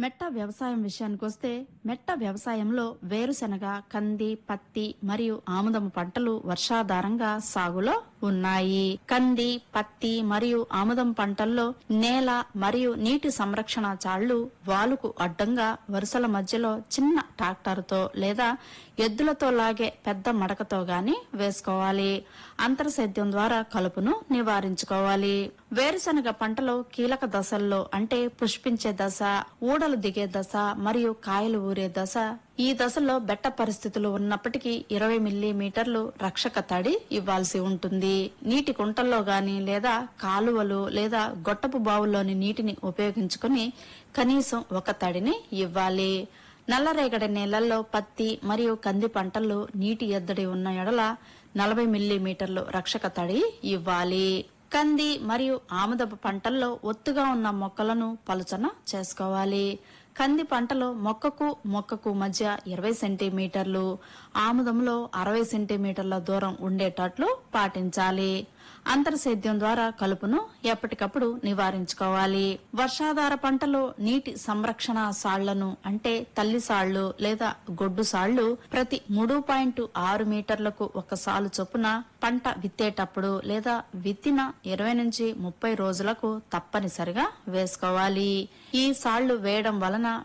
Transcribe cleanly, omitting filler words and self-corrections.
మెట్ట వ్యవసాయం విషయానికొస్తే మెట్ట వ్యవసాయంలో వేరుశెనగ, కంది, పత్తి మరియు ఆముదం పంటలు వర్షాధారంగా సాగులో ఉన్నాయి. కంది, పత్తి మరియు ఆముదం పంటల్లో నేల మరియు నీటి సంరక్షణ చాళ్లు వాలుకు అడ్డంగా వరుసల మధ్యలో చిన్న ట్రాక్టర్తో లేదా ఎద్దులతో లాగే పెద్ద మడకతో గాని వేసుకోవాలి. అంతర సేద్యం ద్వారా కలుపును నివారించుకోవాలి. వేరుశెనగ పంటలో కీలక దశల్లో అంటే పుష్పించే దశ, ఊడలు దిగే దశ మరియు కాయలు ఊరే దశ. ఈ దశలో బెట్ట పరిస్థితులు ఉన్నప్పటికీ 20 మిల్లీమీటర్లు రక్షక తడి ఇవ్వాల్సి ఉంటుంది. నీటి కుంటల్లో గాని లేదా కాలువలు లేదా గొట్టపు బావుల్లోని నీటిని ఉపయోగించుకుని కనీసం ఒక తడిని ఇవ్వాలి. నల్లరేగడి నేలల్లో పత్తి మరియు కంది పంటల్లో నీటి ఎద్దడి ఉన్న ఎడల 40 మిల్లీమీటర్లు రక్షక తడి ఇవ్వాలి. కంది మరియు ఆముదపు పంటల్లో ఒత్తుగా ఉన్న మొక్కలను పలుచన చేసుకోవాలి. కంది పంటలో మొక్కకు మధ్య 20 సెంటీమీటర్లు, ఆముదంలో 60 సెంటీమీటర్ల దూరం ఉండేటట్లు పాటించాలి. అంతర సేద్యం ద్వారా కలుపును ఎప్పటికప్పుడు నివారించుకోవాలి. వర్షాధార పంటలో నీటి సంరక్షణ సాళ్లను అంటే తల్లి సాళ్లు లేదా గొడ్డు సాళ్లు ప్రతి 3.6 మీటర్లకు ఒక సాలు చొప్పున పంట విత్తేటప్పుడు లేదా విత్తిన 20 నుంచి 30 రోజులకు తప్పనిసరిగా వేసుకోవాలి. ఈ సాళ్లు వేయడం వలన